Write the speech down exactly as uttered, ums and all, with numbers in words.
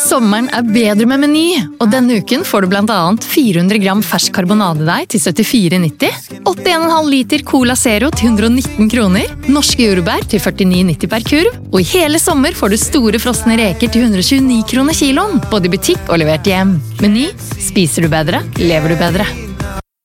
Sommeren er bedre med Meny, og denne uken får du blant annet fire hundre gram fersk karbonadedeig til syttifire nitti, åtti komma fem liter Cola Zero til hundre og nitten kroner, norske jordbær til førtini nitti per kurv, og i hele sommer får du store frosne reker til hundre og tjueni kroner kiloen, både i butikk og levert hjem. Meny, spiser du bedre, lever du bedre.